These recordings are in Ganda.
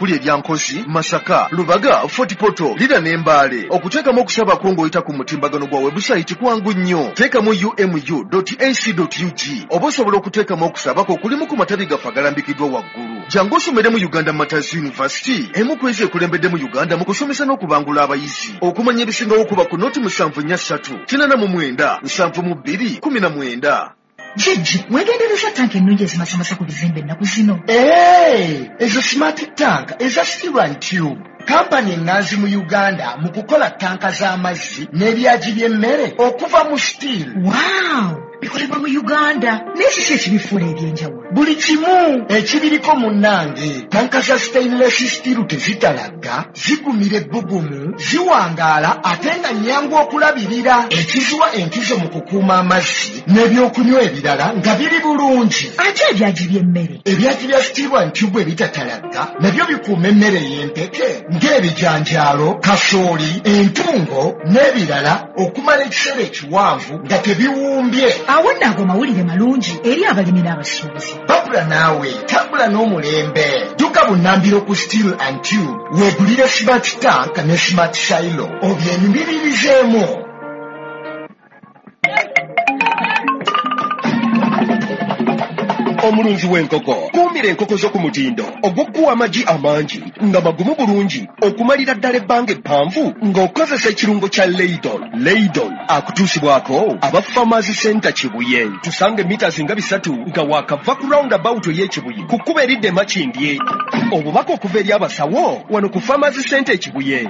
okuli Eryankozi, Masaka, Lubaga, Fort Portal, Lira n'Embale. Okuteekamu okusaba ko ng'oyita ku mutimbagano gwa website kwangu nnyo. Teekamu umu.ac.ug oba osobola okuteekamu okusaba ko kulimu ku matabi gaffe agalambikiddwa waggulu. Jangu osomere mu Uganda Matters University, emu ku ezo ekulembedde mu Uganda mu kusomesa n'okubangula abayizi. Okumanya ebisingawo kuba ku noti 743 89 7219. Jiji, wegendereza tanki ennungi ezimasamasa ku bizimbe ennaku zino. Ezo smart tank eza Steel and Tube. Kampani enganzi mu Uganda mu kukola tanka z'amazzi n'ebyagi by'emmere okuva mu steel. Wow! Bikolebwa mu Uganda. N'ekiki ekibifuula ebyenjawulo? Buli kimu ekibiriko munnange. Tanka za stainless steel tezitalagga, zigumira ebbugumu, ziwangaala ate nga nnyangu okulabirira. Ekizuwa enkizo mu kukuuma amazzi n'ebyokunywa ebirala nga biri bulungi. Ate ebyagi by'emmere? Ebyagi bya Steel and Tube ebitatalagga nabyo bikuuma emmere y'empeke ng'ebijanjaalo, kasooli, entungo n'ebirala okumala ekiseera ekiwanvu nga tebiwumbye. Awo nno ago mawulire malungi eri abalimi n'abasuubuzi. Babula naawe tambula n'omulembe. Dduka bunnambiro ku Steel and Tube weegulire smart tank ne smart silo obyenyumiririzemu. Omulunzi w'enkoko kuumira enkoko zo ku mutindo ogw'okkuwa amagi amangi nga magumu bulungi okumalira ddala ebbanga eppanvu ng'okozesa ekirungo kya Leydon akutuusibwako aba Farmers Center Kibuye. Tusange meters nga 3 nga waakava ku roundabout y'Ekibuye ku kkubo eridda e Makindye. Obubaka okuva eri abasawo wano ku Farmers Center Kibuye.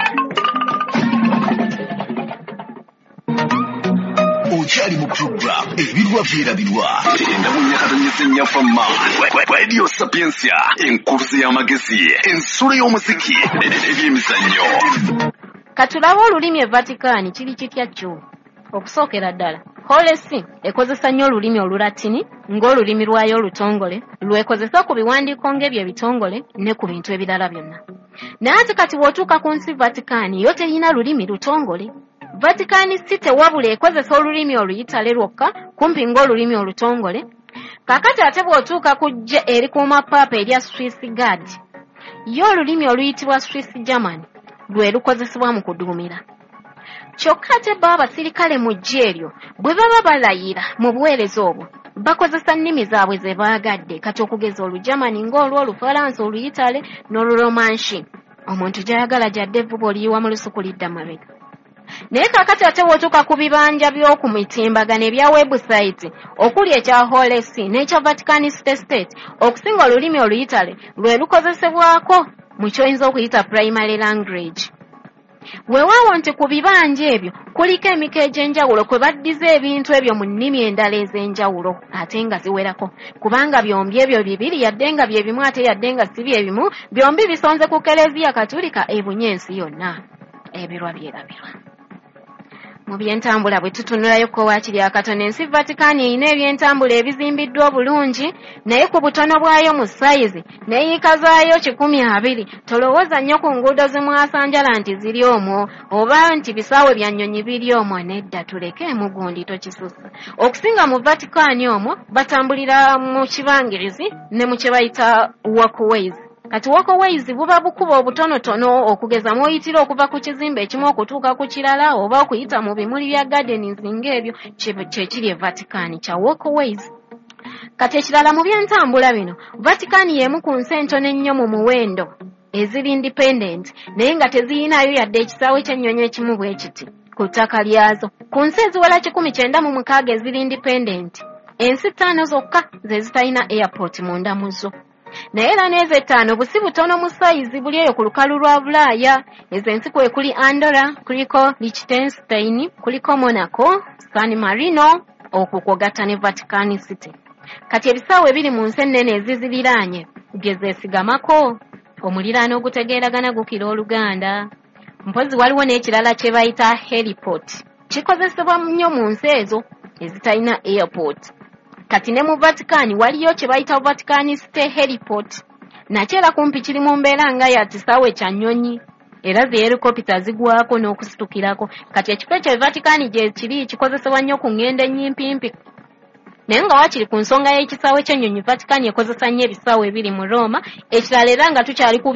Okyali mu program ebirwa birabirwa enda mu nyakatanyesenya fama Radio Sapiensia enkuruze y'amagezi ensolo y'omuziki ebyemizannyo. Katulaba olulimi e Vatican kiri kitya kyo. Okusookera ddala Holy See ekozesa nnyo olulimi Olulatini ng'olulimi lwayo olutongole lwekozesa ku biwandiiko ng'ebyo ebitongole ne ku bintu ebirala byonna. Naye ate kati bw'otuuka ku nsi Vatican yo terina lulimi lutongole. Vatican City wabula ekozesa olulimi oluyitale lwokka kumpi ng'olulimi olutongole. Kakati ate bw'otuuka ku ggye eri ku mapaapa erya Swiss Guard yo olulimi oluyitibwa Swiss German lwe lukozesebwa mu kuduumira. Kyokka ate bo abasirikale mu ggye eryo bwe baba balayira mu buweereza obwo bakozesa nnimi zaabwe ze baagadde kati okugeza Olujamani ng'olwo Olufalansa oluyitale n'Oluromanshi omuntu gy'ayagala gy'adde evvuba oliyiwa mu lusuku lidda mabega. Naye kakati ate bw'otuuka ku bibanja by'oku mitimbagano ebya website okuli ekya Holy See n'ekya Vatican City State okusinga olulimi oluyitale lwe lukozesebwako mu kyoyinza okuyita primary language. Weewaawo nti ku bibanja ebyo kuliko emiko egy'enjawulo kwe baddiza ebintu ebyo mu nnimi endala ez'enjawulo ate nga ziwerako kubanga byombi ebyo bibiri yadde nga bye bimu ate yadde nga si bye bimu byombi bisonze ku Keleziya Katulika ebunye ensi yonna. Ebirwa byerabirwa. Mu byentambula bwe tutunulayo ko waakiri akatono ensi Vatican erina ebyentambula ebizimbiddwa obulungi naye ku butono bwayo mu sayizi n'eyiika zaayo 120 tolowooza nnyo ku nguudo zimwasanjala nti ziri omwo oba nti bisaawe bya nnyonyi biri omwo nedda tuleke emugundi tokisusa. Okusinga mu Vatican omwo batambulira mu kibangirizi ne mu kye bayita walkways. Kati walkways buba bukuba obutonotono okugeza mw'oyitira okuva ku kizimbe ekimu okutuuka ku kirala oba okuyita mu bimuli bya gardens ng'ebyo kyekiri e Vatican kya walkways. Kati ekirala mu byentambula bino Vatican y'emu ku nsi entono ennyo mu muwendo eziri independent naye nga teziyinayo yadde ekisaawe ky'ennyonyi ekimu bwe kiti ku ttaka lyazo. Ku nsi eziwera 196 eziri independent ensi 5 zokka ze zitalina airport munda mu zo. Naye era n'ezo 5 busi butono mu sayizi buli eyo ku lukalu lwa Bulaaya. Ezo ensi kwe kuli Andorra, kuliko Liechtenstein, kuliko Monaco, San Marino, okukwogata ne Vatican City. Kati ebisaawe biri mu nsi ennene eziziriraanye bye zeesigamako. Omuliraano ogutegeeragana gukira Oluganda. Mpozi waliwo n'ekirala kye bayita heliport. Kikozesebwa nnyo mu nsi ezo ezitalina airport. Kati ne mu Vatican waliyo kye bayita Vatican City heliport. Nakyo era kumpi kiri mu mbeera nga ya kisaawe kya nnyonyi. Era zi helicopter zigwako n'okusitukirako. Kati ekifo ekyo Vatican gye kiri kikozesebwa nnyo ku ngendo ennyimpi. Naye nga wakiri ku nsonga y'ekisaawe ky'ennyonyi Vatican ekozesa nnyo ebisaawe ebiri mu Roma. Ekirala era nga tukyali ku